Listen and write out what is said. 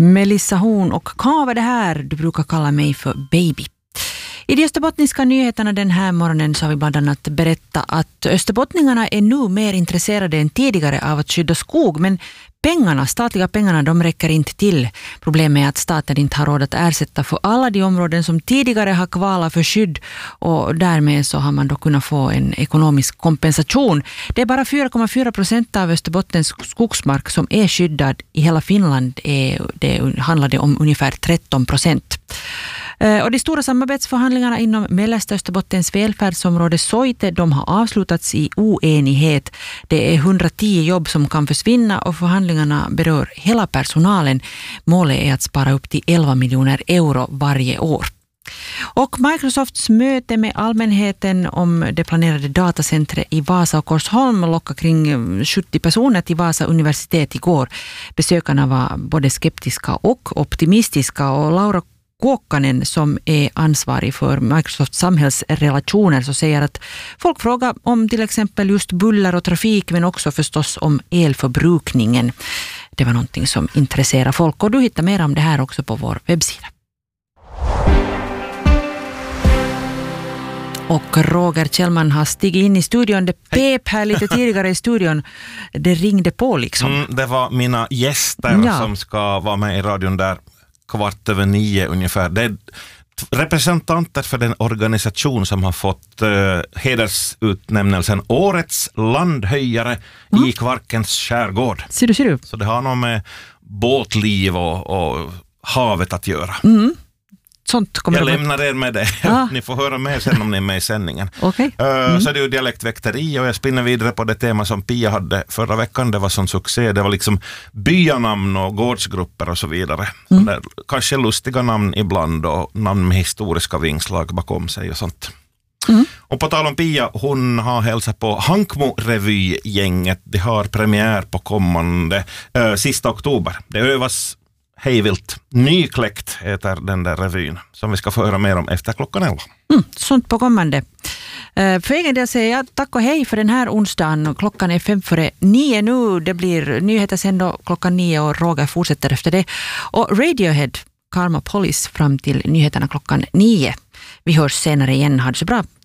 Melissa Horn och Kava det här, du brukar kalla mig för baby. I de österbottniska nyheterna den här morgonen så har vi bland annat berättat att österbottningarna är nu mer intresserade än tidigare av att skydda skog, men statliga pengarna, de räcker inte till. Problemet är att staten inte har råd att ersätta för alla de områden som tidigare har kvalat för skydd, och därmed så har man då kunnat få en ekonomisk kompensation. Det är bara 4,4% av Österbottens skogsmark som är skyddad. I hela Finland handlar det om ungefär 13%. Och de stora samarbetsförhandlingarna inom mellersta Österbottens välfärdsområde Soite, de har avslutats i oenighet. Det är 110 jobb som kan försvinna och förhandlingarna berör hela personalen. Målet är att spara upp till 11 miljoner euro varje år. Och Microsofts möte med allmänheten om det planerade datacentret i Vasa och Korsholm lockade kring 70 personer till Vasa universitet igår. Besökarna var både skeptiska och optimistiska, och Laura Kåkanen som är ansvarig för Microsofts samhällsrelationer så säger att folk frågar om till exempel just buller och trafik, men också förstås om elförbrukningen. Det var någonting som intresserar folk, och du hittar mer om det här också på vår webbsida. Och Roger Kjellman har stigit in i studion. Det pep här lite tidigare i studion. Det ringde på liksom. Det var mina gäster som ska vara med i radion där 8:15 ungefär. Det är representanter för den organisation som har fått hedersutnämnelsen Årets landhöjare i Kvarkens skärgård. Ser du. Så det har något med båtliv och havet att göra. Sånt kommer jag lämnar er med det. Ni får höra mer sen om ni är med i sändningen. Okay. Så det är ju dialektväkteri, och jag spinner vidare på det tema som Pia hade förra veckan. Det var sån succé. Det var liksom byanamn och gårdsgrupper och så vidare. Kanske lustiga namn ibland och namn med historiska vingslag bakom sig och sånt. Och på tal om Pia, hon har hälsat på Hankmo-revygänget. De har premiär på kommande sista oktober. Det övas hejvilt. Nykläckt heter den där revyn som vi ska få höra mer om efter klockan 11. Sånt på kommande. För egen del säger jag tack och hej för den här onsdagen. Klockan är 8:55 nu. Det blir nyheter sen då klockan 9 och Roger fortsätter efter det. Och Radiohead, Karma Police fram till nyheterna klockan 9. Vi hörs senare igen. Ha det så bra.